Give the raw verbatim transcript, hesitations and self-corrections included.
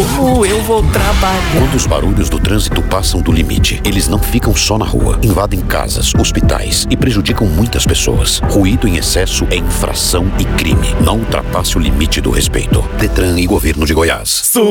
como eu vou trabalhar? Quando os barulhos do trânsito passam do limite, eles não ficam só na rua, invadem casas, hospitais e prejudicam muitas pessoas. Ruído em excesso é infração e crime. Não ultrapasse o limite do respeito. Detran e Governo de Goiás.